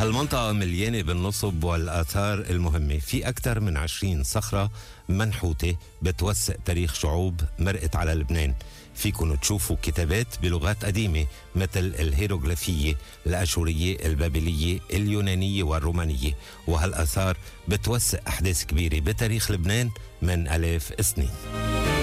هالمنطقة مليانة بالنصب والآثار المهمة، في أكثر من 20 صخرة منحوتة بتوثق تاريخ شعوب مرقت على لبنان. فيكن تشوفوا كتابات بلغات قديمة مثل الهيروغليفية، الأشورية، البابلية، اليونانية والرومانية، وهالآثار بتوثق أحداث كبيرة بتاريخ لبنان من آلاف السنين.